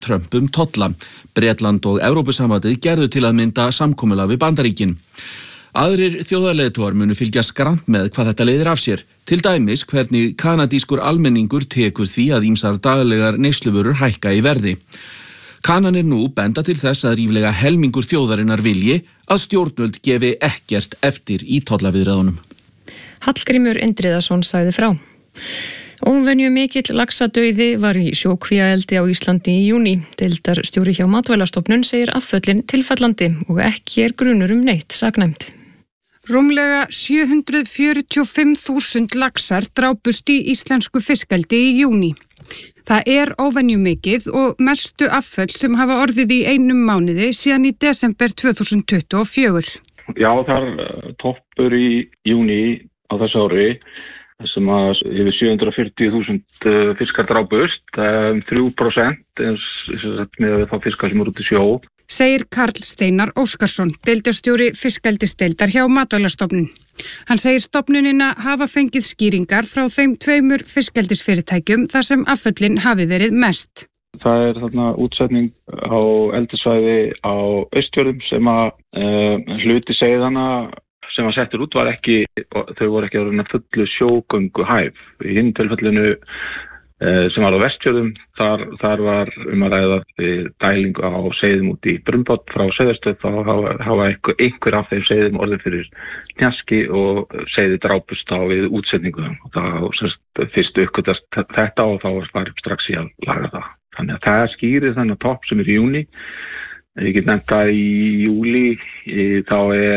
Trump tolla. Bretland og Evrópusambandið gerðu til að mynda samkomulag við Bandaríkin. Aðrir þjóðarleiðtogar munu fylgjast grannt með hvað þetta leiðir af sér. Til dæmis hvernig kanadískur almenningur tekur því að ýmsar daglegar neysluvörur hækka í verði. Kannanir nú benda til þess að ríflega helmingur þjóðarinnar vilji að stjórnvöld gefi ekkert eftir í tollaviðræðunum. Hallgrímur Indriðason sagði frá. Óvenju mikill laxadauði var í sjókvíaeldi á Íslandi í júní. Deildarstjóri hjá Matvælastofnun segir afföllin tilfallandi og ekki grunur neitt saknæmt. Rúmlega 745.000 laxar drápust í íslensku fiskeldi í júní. Það óvenju mikið og mestu afföll sem hafa orðið í einum mánuði síðan í desember 2024. Já, þar toppur í júní á þessu ári sem að yfir 740.000 fiskar drápust, 3% með þá fiskar sem eru út í sjó. Segir Karl Steinar Óskarsson, deildarstjóri fiskeldisdeildar hjá Matvælastofnun. Hann segir stofnunina hafa fengið skýringar frá þeim 2 fiskeldisfyrirtækjum þar sem afföllin hafi verið mest. Það þarna útsetning á eldissvæði á Austfjörðum sem að hluti seiðana sem að settur út þau voru ekki að fullu sjógöngu hæf. Í hinn tilfellinu sem var á Vestfjörðum, þar var að ræða dælingu á seiðum út í Brumbot frá Sauðarstöð, þá hafa einhver af þeim seiðum orðið fyrir hnjaski og seiði drápust á við útsetningu. Það fyrst uppgötast þetta og þá var farið strax í að laga það. Þannig að það skýrir þennan topp sem í júní. Ég get nefnt að í júlí þá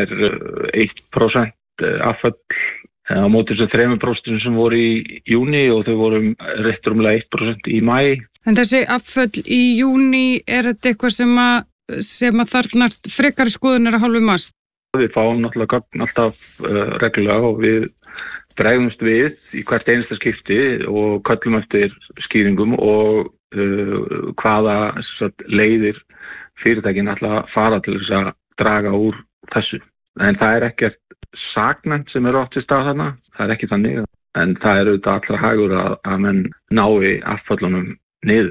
1% afföll á móti þessum 3% sem voru í júní og þau voru rétt rúmlega 1% í maí. En þessi afföll í júní, þetta eitthvað sem að þarfnast frekari skoðunar að hálfu MAST? Við fáum náttúrulega gögn alltaf reglulega og við bregðumst við í hvert einasta skipti og köllum eftir skýringum og hvaða leiðir fyrirtækin alltaf fara til þess að draga úr þessu. En það ekkert saknæmt sem átt í stað þarna, það ekki þannig. En það auðvitað allra hagur að menn nái afföllunum niður.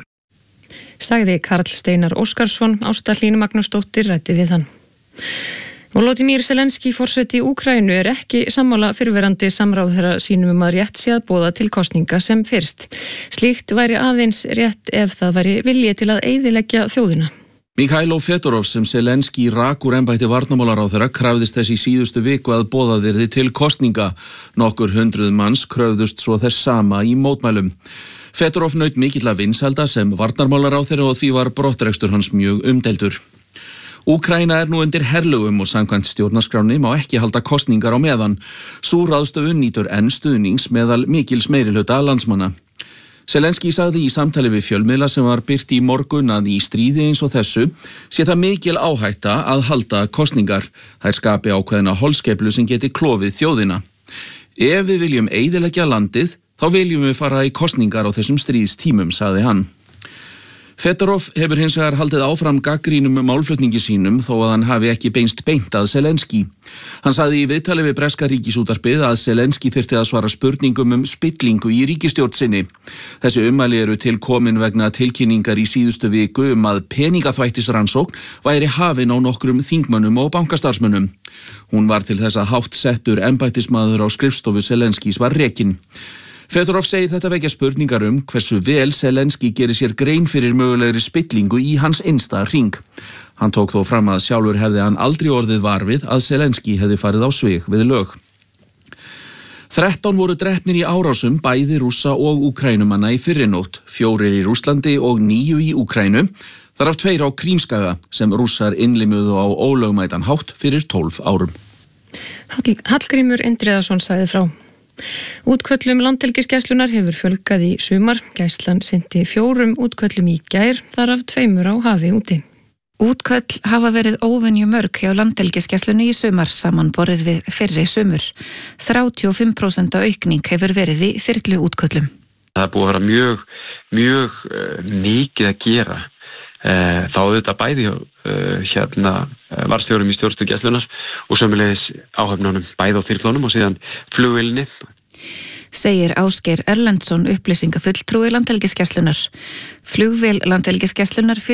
Sagði Karl Steinar Óskarsson, Ásta Hlín Magnúsdóttir ræddi við hann. Volodymyr Zelenský forseti Úkraínu ekki sammála fyrrverandi samráðherra sínum að rétt sé að boða til kosninga sem fyrst. Slíkt væri aðeins rétt ef það væri vilji til að eyðileggja þjóðina. Mikhailo Fedorov sem Zelenský rak úr embætti varnarmálaráðherra krafðist þess í síðustu viku að boðað yrði til kosninga. Nokkur 100 manns kröfðust svo þess sama í mótmælum. Fedorov naut mikilla vinsælda sem varnarmálaráðherra og því var brottrekstur hans mjög umdeildur. Úkraína nú undir herlögum og samkvæmt stjórnarskráni má ekki halda kosningar á meðan. Sú ráðstöfun nýtur enn stuðnings meðal mikils meirihluta landsmanna. Zelenský sagði í samtali við fjölmiðla sem var birt í morgun að í stríði eins og þessu sé það mikil áhætta að halda kosningar. Þær skapi ákveðna holskeflu sem geti klofið þjóðina. Ef við viljum eyðileggja landið, þá viljum við fara í kosningar á þessum stríðstímum, sagði hann. Fedorov hefur hins vegar haldið áfram gagnrýnum málflutningi sínum þó að hann hafi ekki beinst beint að Zelenský. Hann sagði í viðtali við breska ríkisútvarpið að Zelenský þyrfti að svara spurningum spillingu í ríkisstjórn sinni. Þessi ummæli eru til komin vegna tilkynningar í síðustu viku að peningaþvættisrannsókn væri hafin á nokkrum þingmönnum og bankastarfsmönnum. Hún var til þess að hátt settur embættismaður á skrifstofu Zelenskís var rekinn. Fedorov segir þetta vekja spurningar hversu vel Zelenský gerir sér grein fyrir mögulegri spillingu í hans innsta hring. Hann tók þó fram að sjálfur hefði hann aldrei orðið var við að Zelenský hefði farið á svig við lög. 13 voru drepnir í árásum bæði Rússa og Úkraínumanna í fyrrinótt, 4 í Rússlandi og 9 í Úkraínu, þaraf 2 á Krímskaga sem Rússar innlimuðu á ólögmætan hátt fyrir 12 árum. Hallgrímur Indriðason sagði frá. Útköllum landhelgisgæslunnar hefur fjölgað í sumar. Gæslan sinnti 4 útköllum í gær, þaraf 2 á hafi úti. Útköll hafa verið óvenju mörg hjá landhelgisgæslunni í sumar samanborið við fyrri sumur. 35% aukning hefur verið í þyrlu útköllum. Það búið að vera mjög mikið að gera. Þá auðvitað bæði varðstjórum í stjórnstöð gæslunnar og sömulegis áhöfnunum bæði á þyrlunum og síðan flugvélinni. Segir Ásgeir Erlendsson upplýsingafulltrúi Landhelgisgæslunnar. Flugvél Landhelgisgæslunnar